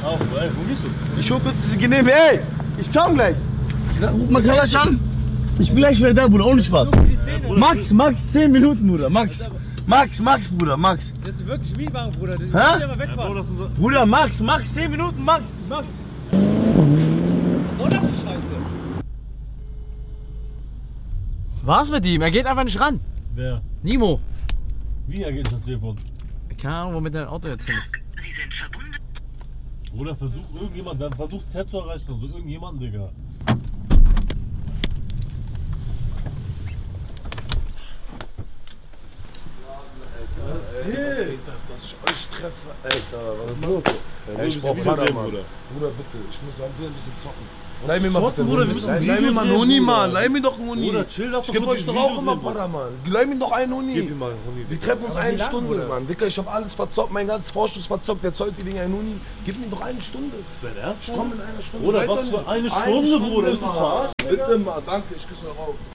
Auch, ey, wo gehst du? Ich hol kurz diese Genehme, ey! Ich komm gleich! Ruf mal Kalasch an! Ich bin gleich wieder da, Bruder, ohne Spaß. Max, 10 Minuten, Bruder, Max, Bruder, Max. Das ist wirklich Mietwagen, Bruder. Hä? Ja, wegfahren. Bruder, Max, 10 Minuten, Max. Was soll das die Scheiße? Was mit ihm? Er geht einfach nicht ran. Wer? Nimo. Wie ergeht das Telefon? Keine Ahnung, womit dein Auto jetzt hin ist. Bruder, versucht Z zu erreichen, also irgendjemanden, Digga. Was geht ab, dass ich euch treffe? Alter, was ist los? Ey, ich brauch Vater, Bruder. Bruder, bitte, ich muss ein bisschen zocken. Leih mir mal bitte, Bruder, wir müssen Leih mir mal einen Huni, Mann. Leih mir doch einen Huni. Bruder, chill, lass Ich geb euch doch auch immer Vater, Mann. Leih mir doch einen Huni. Gib ihm mal einen Huni. Wir treffen uns eine Stunde, Mann. Dicker, ich hab alles verzockt, mein ganzes Vorschuss verzockt. Der zollt die Dinger einen Huni. Gib mir doch eine Stunde. Ist dein Ernst? Ich komm in einer Stunde. Bruder, was für eine Stunde, Bruder? Bist du verarscht? Bitte mal, danke, ich küsse euch auf.